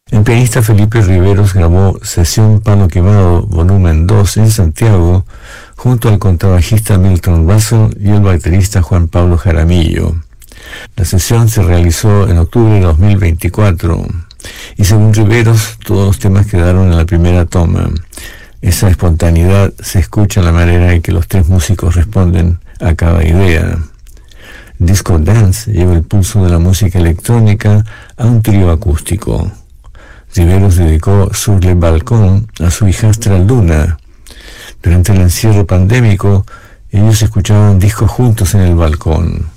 El pianista Felipe Riveros grabó Sesión Palo Quemado, volumen 2 en Santiago, junto al contrabajista Milton Russell y el baterista Juan Pablo Jaramillo. La sesión se realizó en octubre de 2024 y según Riveros, todos los temas quedaron en la primera toma. Esa espontaneidad se escucha en la manera en que los tres músicos responden a cada idea. Disco Dance lleva el pulso de la música electrónica a un trío acústico. Riveros dedicó Sur le Balcón a su hijastra Luna. Durante el encierro pandémico, ellos escuchaban discos juntos en el balcón.